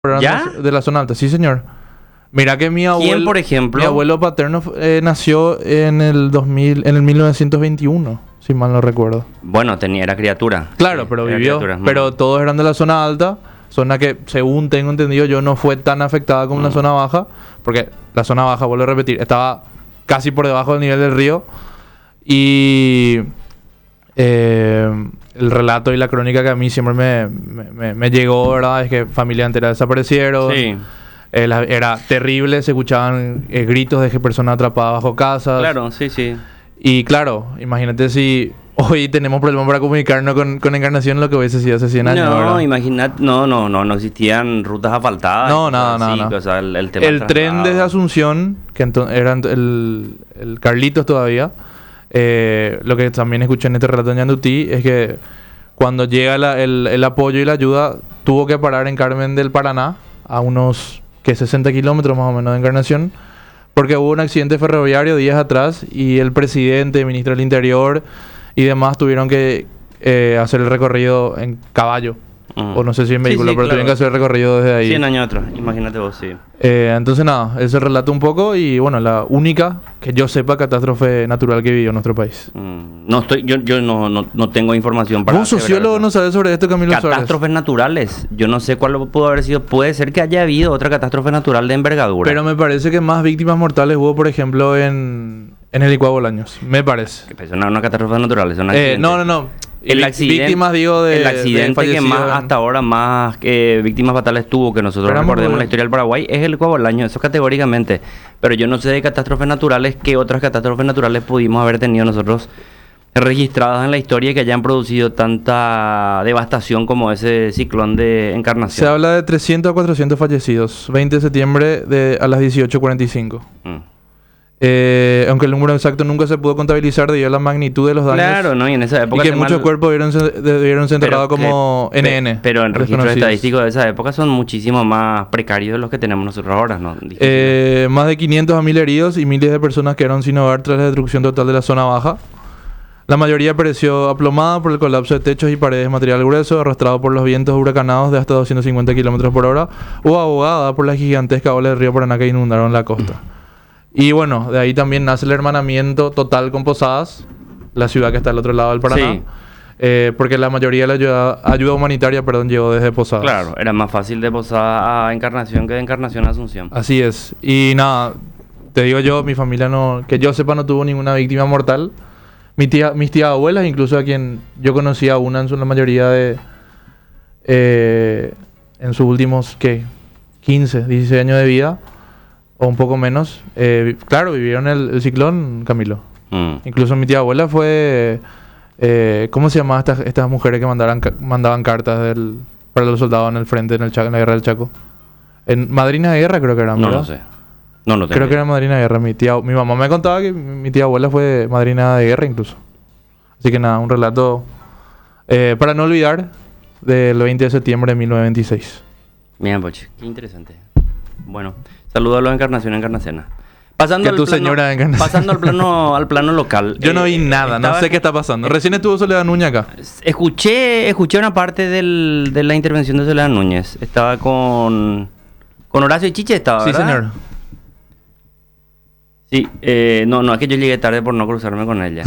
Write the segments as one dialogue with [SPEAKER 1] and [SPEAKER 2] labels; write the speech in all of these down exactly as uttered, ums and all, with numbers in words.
[SPEAKER 1] ¿Ya?
[SPEAKER 2] De la zona alta, sí señor. Mira que mi abuelo,
[SPEAKER 1] ¿Quién, por ejemplo?
[SPEAKER 2] mi abuelo paterno eh, nació en el dos mil, en el mil novecientos veintiuno, si mal no recuerdo.
[SPEAKER 1] Bueno, tenía, era criatura.
[SPEAKER 2] Claro,
[SPEAKER 1] Sí,
[SPEAKER 2] pero
[SPEAKER 1] era
[SPEAKER 2] vivió.
[SPEAKER 1] criatura.
[SPEAKER 2] Pero todos eran de la zona alta, zona que, según tengo entendido, yo no fue tan afectada como
[SPEAKER 1] Mm.
[SPEAKER 2] la zona baja, porque la zona baja, vuelvo a repetir, estaba casi por debajo del nivel del río. Y eh, el relato y la crónica que a mí siempre me, me, me- me llegó, ¿verdad? Es que familias enteras desaparecieron.
[SPEAKER 1] Sí,
[SPEAKER 2] Eh, la- era terrible, se escuchaban eh, gritos de que personas atrapadas bajo casas.
[SPEAKER 1] claro, sí, sí.
[SPEAKER 2] Y claro, imagínate si hoy tenemos problemas para comunicarnos con, con Encarnación, lo que hubiese sido hace cien años,
[SPEAKER 1] No,
[SPEAKER 2] ¿verdad?
[SPEAKER 1] imagínate, no, no, no, no existían rutas asfaltadas.
[SPEAKER 2] No,
[SPEAKER 1] y
[SPEAKER 2] nada,
[SPEAKER 1] cosas
[SPEAKER 2] nada,
[SPEAKER 1] así,
[SPEAKER 2] nada.
[SPEAKER 1] o sea, el, el tema
[SPEAKER 2] El
[SPEAKER 1] del
[SPEAKER 2] tren
[SPEAKER 1] traslado.
[SPEAKER 2] desde Asunción, que ento- era ent- el, el Carlitos todavía, eh, lo que también escuché en este relato de Ñandutí es que cuando llega la- el, el apoyo y la ayuda, tuvo que parar en Carmen del Paraná, a unos que sesenta kilómetros más o menos de Encarnación, porque hubo un accidente ferroviario días atrás y el presidente, el ministro del Interior y demás tuvieron que eh, hacer el recorrido en caballo,
[SPEAKER 1] Mm.
[SPEAKER 2] o no sé si en
[SPEAKER 1] Sí,
[SPEAKER 2] vehículo,
[SPEAKER 1] sí,
[SPEAKER 2] pero
[SPEAKER 1] claro.
[SPEAKER 2] tuvieron que hacer el recorrido desde ahí.
[SPEAKER 1] cien años atrás, imagínate vos, sí.
[SPEAKER 2] Eh, entonces nada, ese relato un poco y bueno, la única que yo sepa catástrofe natural que vivió nuestro país.
[SPEAKER 1] Mm, No estoy, yo, yo no, no, no tengo información para
[SPEAKER 2] ¿Vos,
[SPEAKER 1] aseverar
[SPEAKER 2] sociólogo,
[SPEAKER 1] eso.
[SPEAKER 2] no sabes sobre esto, Camilo Suárez?
[SPEAKER 1] Catástrofes naturales. Yo no sé cuál pudo haber sido. Puede ser que haya habido otra catástrofe natural de envergadura.
[SPEAKER 2] Pero me parece que más víctimas mortales hubo, por ejemplo, en, en el Licuado Bolaños. Me parece.
[SPEAKER 1] Que pues, una, una catástrofe natural, es un
[SPEAKER 2] Eh,
[SPEAKER 1] accidente.
[SPEAKER 2] no, no, no.
[SPEAKER 1] El
[SPEAKER 2] Vi-
[SPEAKER 1] accidente,
[SPEAKER 2] Víctimas, digo, de
[SPEAKER 1] el accidente
[SPEAKER 2] de
[SPEAKER 1] que
[SPEAKER 2] fallecidos
[SPEAKER 1] más
[SPEAKER 2] en-
[SPEAKER 1] hasta ahora más eh, víctimas fatales tuvo, que nosotros
[SPEAKER 2] Pero
[SPEAKER 1] recordemos
[SPEAKER 2] vamos a ver.
[SPEAKER 1] la historia del Paraguay, es el Coabolaño, eso categóricamente. Pero yo no sé de catástrofes naturales, qué otras catástrofes naturales pudimos haber tenido nosotros registradas en la historia y que hayan producido tanta devastación como ese ciclón de Encarnación.
[SPEAKER 2] Se habla de trescientos a cuatrocientos fallecidos. veinte de septiembre de, a las dieciocho cuarenta y cinco.
[SPEAKER 1] Mm.
[SPEAKER 2] Eh, aunque el número exacto nunca se pudo contabilizar debido a la magnitud de los daños.
[SPEAKER 1] Claro, ¿no? Y en esa
[SPEAKER 2] Y
[SPEAKER 1] época...
[SPEAKER 2] que
[SPEAKER 1] se
[SPEAKER 2] muchos
[SPEAKER 1] mal-
[SPEAKER 2] cuerpos debieron ser, debieron ser
[SPEAKER 1] pero
[SPEAKER 2] enterrados
[SPEAKER 1] que-
[SPEAKER 2] como
[SPEAKER 1] pe-
[SPEAKER 2] N N.
[SPEAKER 1] Pero en registros
[SPEAKER 2] desconocidos.
[SPEAKER 1] estadísticos de esa época son muchísimo más precarios de los que tenemos nosotros ahora, ¿no? Difícil.
[SPEAKER 2] Eh, más de quinientos a mil heridos y miles de personas quedaron sin hogar tras la destrucción total de la zona baja. La mayoría pereció aplomada por el colapso de techos y paredes de material grueso, arrastrado por los vientos huracanados de hasta doscientos cincuenta kilómetros por hora, o ahogada por la gigantesca ola del río Paraná que inundaron la costa. Y bueno, de ahí también nace el hermanamiento total con Posadas, la ciudad que está al otro lado del Paraná.
[SPEAKER 1] Sí.
[SPEAKER 2] Eh, porque la mayoría de la ayuda, ayuda humanitaria, perdón, llegó desde Posadas.
[SPEAKER 1] Claro, era más fácil de Posada a Encarnación que de Encarnación a Asunción.
[SPEAKER 2] Así es. Y nada, te digo yo, mi familia no, que yo sepa, no tuvo ninguna víctima mortal. Mi tía, mis tías abuelas, incluso a quien yo conocía una en su la mayoría de, eh, en sus últimos, ¿qué? quince, dieciséis años de vida, o un poco menos. Eh, vi- claro, vivieron el, el ciclón, Camilo.
[SPEAKER 1] Mm.
[SPEAKER 2] Incluso mi tía abuela fue, eh, ¿cómo se llamaban estas, estas mujeres que mandaran, ca- mandaban cartas del, para los soldados en el frente, en, el Chaco, en la guerra del Chaco? En madrina de guerra creo que eran,
[SPEAKER 1] No
[SPEAKER 2] ¿verdad?
[SPEAKER 1] lo sé. No lo tengo.
[SPEAKER 2] Creo que era madrina de guerra. Mi tía, mi mamá me contaba que mi mi tía abuela fue madrina de guerra incluso. Así que nada, un relato eh, para no olvidar del veinte de septiembre de mil novecientos veintiséis.
[SPEAKER 1] Bien, Poche, qué interesante. Bueno, saludos a los Encarnación Encarnacena. Pasando
[SPEAKER 2] Que
[SPEAKER 1] al
[SPEAKER 2] tu
[SPEAKER 1] plano,
[SPEAKER 2] señora Encarnación.
[SPEAKER 1] pasando al plano, al plano local.
[SPEAKER 2] Yo no
[SPEAKER 1] eh,
[SPEAKER 2] vi nada, no
[SPEAKER 1] estaba-
[SPEAKER 2] sé qué está pasando. Recién estuvo Soledad Nuña acá.
[SPEAKER 1] Escuché, escuché una parte del, de la intervención de Soledad Núñez. Estaba con, con Horacio y Chiche, estaba,
[SPEAKER 2] Sí,
[SPEAKER 1] ¿verdad?
[SPEAKER 2] señor.
[SPEAKER 1] Sí, eh, no, no, es que yo llegué tarde por no cruzarme con ella.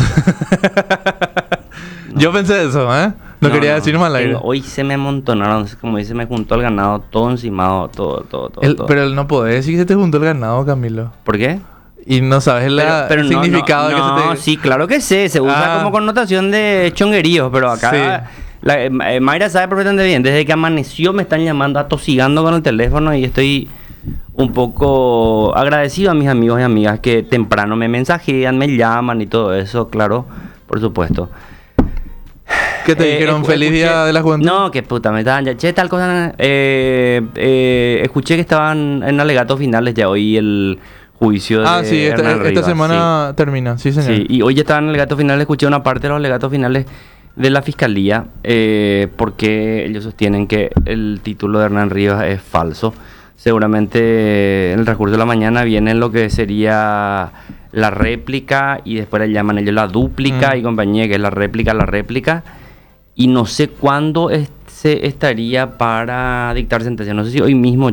[SPEAKER 2] Yo pensé eso, ¿eh? No, quería decir mal al aire.
[SPEAKER 1] tengo- Hoy se me amontonaron, como dice, me juntó el ganado todo encimado, todo, todo, todo.
[SPEAKER 2] El-
[SPEAKER 1] todo.
[SPEAKER 2] pero él no puede decir que se te juntó el ganado, Camilo.
[SPEAKER 1] ¿Por qué?
[SPEAKER 2] Y no sabes la-
[SPEAKER 1] Pero- pero
[SPEAKER 2] el
[SPEAKER 1] no,
[SPEAKER 2] significado
[SPEAKER 1] no,
[SPEAKER 2] de que
[SPEAKER 1] no,
[SPEAKER 2] se te...
[SPEAKER 1] sí, claro que sé, se usa
[SPEAKER 2] Ah.
[SPEAKER 1] como connotación de chonguerío, pero acá
[SPEAKER 2] Sí.
[SPEAKER 1] la- eh, eh, Mayra sabe perfectamente bien, desde que amaneció me están llamando, atosigando con el teléfono y estoy un poco agradecido a mis amigos y amigas que temprano me mensajean, me llaman y todo eso, claro, por supuesto.
[SPEAKER 2] ¿Qué te
[SPEAKER 1] Eh,
[SPEAKER 2] dijeron?
[SPEAKER 1] escu-
[SPEAKER 2] Feliz
[SPEAKER 1] escuché-
[SPEAKER 2] día de la juventud.
[SPEAKER 1] No, que puta, me estaban ya, che, tal cosa. Eh, eh, escuché que estaban en alegatos finales ya hoy el juicio de
[SPEAKER 2] Ah, sí, esta,
[SPEAKER 1] Hernán
[SPEAKER 2] esta
[SPEAKER 1] Rivas,
[SPEAKER 2] semana termina, sí,
[SPEAKER 1] sí.
[SPEAKER 2] señor.
[SPEAKER 1] Sí, y hoy ya estaban en alegatos finales, escuché una parte de los alegatos finales de la fiscalía, eh, porque ellos sostienen que el título de Hernán Rivas es falso. Seguramente en el transcurso de la mañana viene lo que sería la réplica y después le llaman ellos la dúplica
[SPEAKER 2] Mm.
[SPEAKER 1] y compañía, que es la réplica, la réplica. Y no sé cuándo es- se estaría para dictar sentencia. No sé si hoy mismo